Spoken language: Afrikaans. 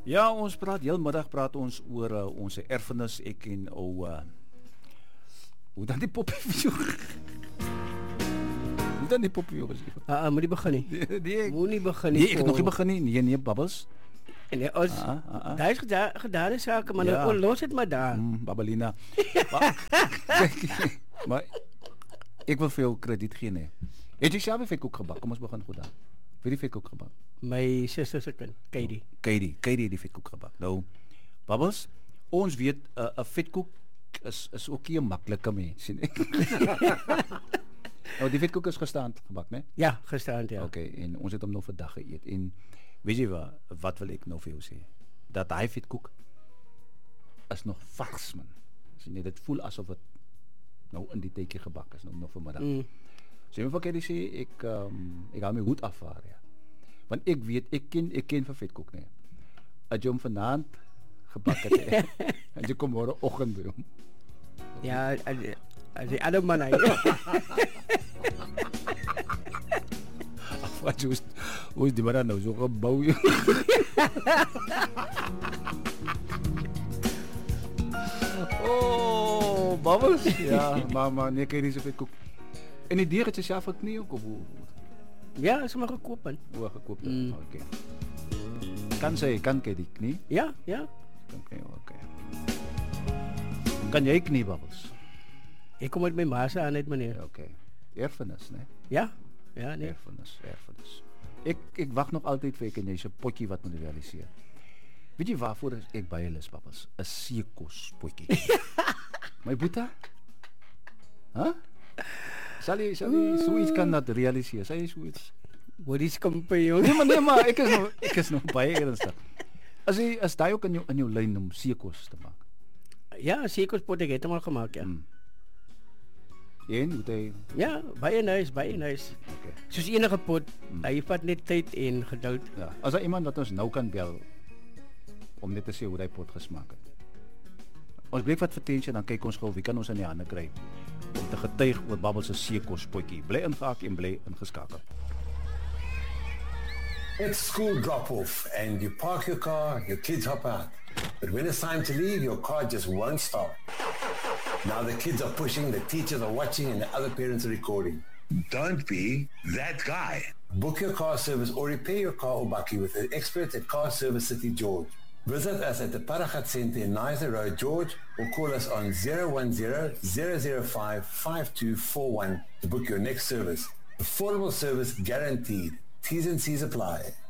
Ja, ons praat heel middag praat ons oor ons erfenis, ek en hoe dan die poppie hoe dan die poppie was? Moet nie begin nie. Moenie begin nie. Nee, ek het nog nie begin nie. Nee, Babbels. En ons daar is gedane sake, maar Ja. los dit maar daar. Babbelina. maar ek wil vir jou krediet gee, nee. Het jy self 'n vetkoek gebak? Kom ons begin goed daar. Wie die vetkoek gebak? My suster se kind, Katie. Katie het die vetkoek gebak. Nou, Babbels, ons weet 'n vetkoek is ook nie 'n maklike mens nie. Nou, die vetkoek is gestaand gebak, né? Ja, gisteraand ja. Okay, en ons het hom nog vandag geëet. En weet jy wat wil ek nou vir jou sê? Dat hy vetkoek is nog vars, man. Sien jy, dit voel asof dit nou in die tydjie gebak is, nog vanmiddag. So jy moet vir sê ek hou my hoed af vir ja. Want ek weet ek ken vir vetkoek, nee. As jy hom vanaand gebak het, en jy kom môre oggend by hom. Ja, as die ander man hy. Wat hoe is die maar nou so gebou? Oh, Babbels. Ja, maar nee, kyk dis vetkoek. En die deeg het jy self geknie ook of hoe? Ja, is maar gekoop man. Hoe gekoop? Okay. Kan jy die knie? Ja. Kan knie, okay. Kan jy knie, Babbels? Ek kom met my ma se aan net meneer. Okay. Erfenis, né? Ja, nee. Erfenis. Ek wag nog altyd vir ek en jy se potjie wat moet realiseer. Weet jy waarvoor ek by hulle is, Babbels? 'n seekos potjie. My boeta? Sal jy zoiets kan dat realiseer? Sal jy zoiets? Word die kampioen. Nee, maar ek is nog baie ernstig. As daai ook in jou lyn om seekos te maak. Ja, seekos pot ek het hom al gemaak, ja. En moet hy Ja, baie nice. okay. Soos enige pot, hy vat net tyd en geduld. Ja, as daar iemand wat ons nou kan bel om net te sê hoe daai pot gesmaak het. Ons bly wat vertensie dan kyk ons gou wie kan ons in die hande kry om te getuig oor Babbels se seekos potjie. Bly ingehaak en bly ingeskakel. It's school drop-off and you park your car, your kids hop out. But when it's time to leave, your car just won't start. Now the kids are pushing, the teachers are watching, and the other parents are recording. Don't be that guy. Book your car service or repair your car or bakkie with the experts at Car Service City George. Visit us at the Paragat Centre in Niza Road, George, or call us on 010-005-5241 to book your next service. Affordable service guaranteed. T's and C's apply.